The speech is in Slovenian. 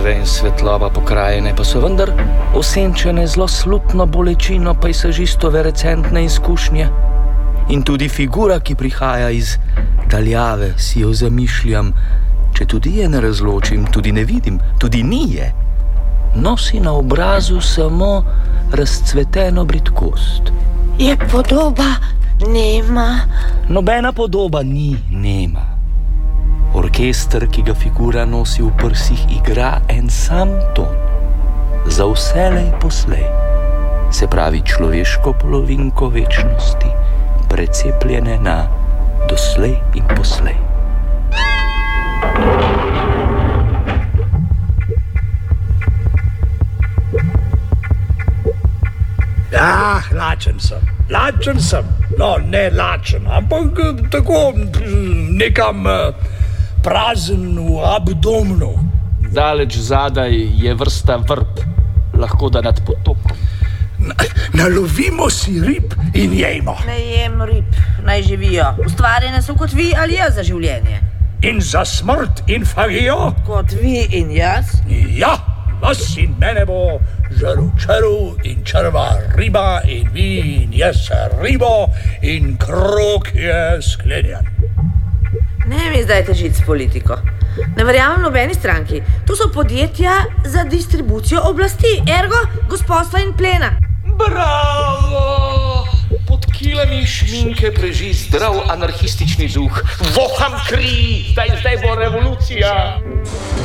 barve in svetloba pokrajine pa so vendar osenčene zelo slutno bolečino pejsažistove recentne izkušnje. In tudi figura, ki prihaja iz daljave, si jo zamišljam, če tudi je ne razločim, tudi ne vidim, tudi ni je. Nosi na obrazu samo razcveteno bridkost. Je podoba nema? Nobena podoba ni nema. Orkester, ki ga figura nosi v prsih, igra en sam ton. Za vselej poslej. Se pravi človeško polovinko večnosti, precepljene na doslej in poslej. Lačen sem. No, ne lačen, ampak tako nekam prazen v abdomnu. Daleč zadaj je vrsta vrb, lahko da nad potokom. Nalovimo si rib in jejmo. Ne jem rib, naj živijo. Ustvarjene so kot vi ali jaz za življenje. In za smrt in fagijo? Kot vi in jaz? Ja, vas in mene bo žrl črv in črva riba in vi in jaz ribo in krog je sklenjen. Ne mi zdaj težiti s politiko. Ne verjamem nobeni stranki. To so podjetja za distribucijo oblasti, ergo gospodstva in plena. Bravo! Pod kilami šminke preži zdrav anarhistični duh. Voham kri, zdaj bo revolucija.